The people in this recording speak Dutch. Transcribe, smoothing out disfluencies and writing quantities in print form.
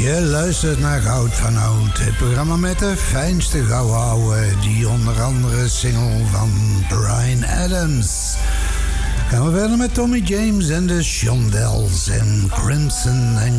Je luistert naar Goud van Oud, het programma met de fijnste gouden ouwe, die onder andere single van Bryan Adams. Gaan we verder met Tommy James en de Shondells en Crimson and